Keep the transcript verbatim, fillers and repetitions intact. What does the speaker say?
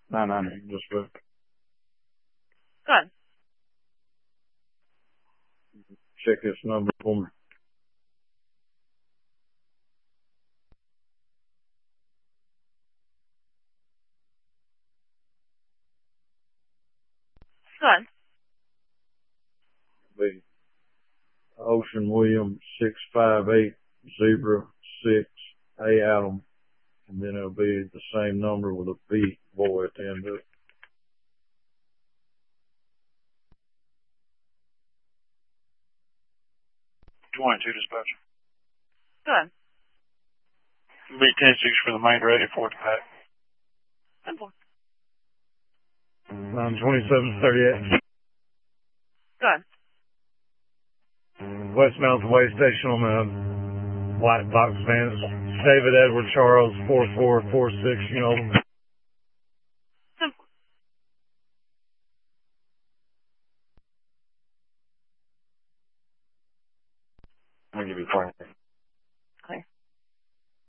nine nine, just look. Go ahead. Check this number for me. Go ahead. Be Ocean Williams six five eight zebra six A Adam, and then it'll be the same number with a B boy at the end of it. twenty-two dispatch. Go ahead. B ten six for the main ready for the pack. Simple. nine twenty-seven thirty-eight. Go ahead. Westmount Way Station on the white box vans. David Edward Charles four four four six, you know. Simple. I'll give you twenty.